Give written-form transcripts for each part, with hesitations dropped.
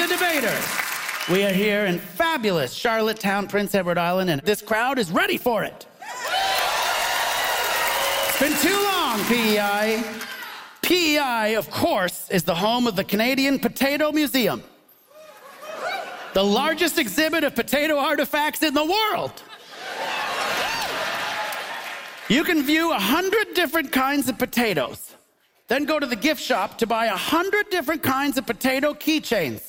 the debaters. We are here in fabulous Charlottetown, Prince Edward Island, and this crowd is ready for it. It's been too long, PEI. PEI, of course, is the home of the Canadian Potato Museum, the largest exhibit of potato artifacts in the world. You can view 100 different kinds of potatoes, then go to the gift shop to buy 100 different kinds of potato keychains.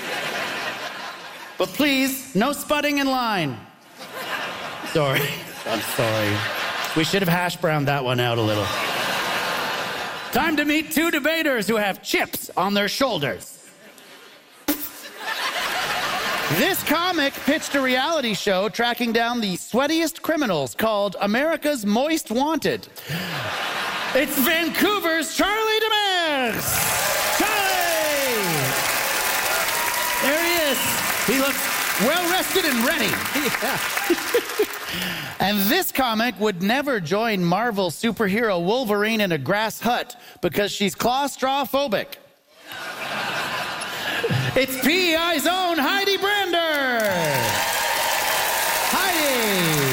But please, no sputting in line. Sorry. I'm sorry. We should have hash browned that one out a little. Time to meet two debaters who have chips on their shoulders. This comic pitched a reality show tracking down the sweatiest criminals called America's Moist Wanted. It's Vancouver's Charlie Demers. Charlie! There he is. He looks well-rested and ready. Yeah. And this comic would never join Marvel superhero Wolverine in a grass hut because she's claustrophobic. It's PEI's own Heidi Brander. Heidi.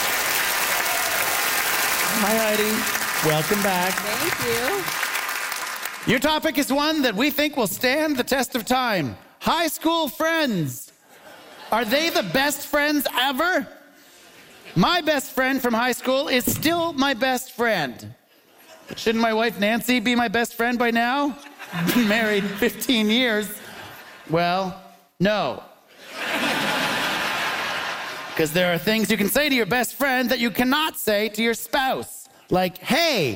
Hi, Heidi. Welcome back. Thank you. Your topic is one that we think will stand the test of time. High school friends. Are they the best friends ever? My best friend from high school is still my best friend. Shouldn't my wife Nancy be my best friend by now? Been married 15 years. Well, no. Because there are things you can say to your best friend that you cannot say to your spouse. Like, hey,